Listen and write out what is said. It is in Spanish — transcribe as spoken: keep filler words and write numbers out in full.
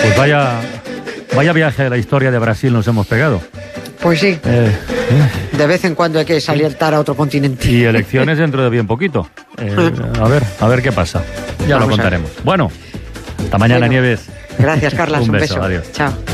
Pues vaya, vaya viaje de la historia de Brasil nos hemos pegado. Pues sí. Eh, eh. De vez en cuando hay que salir a otro continente. Y elecciones dentro de bien poquito. Eh, a ver, a ver qué pasa. Ya Vamos lo contaremos. Bueno, hasta mañana, bueno, Nieves. Gracias, Carlas. un, un beso. beso. Adiós. Chao.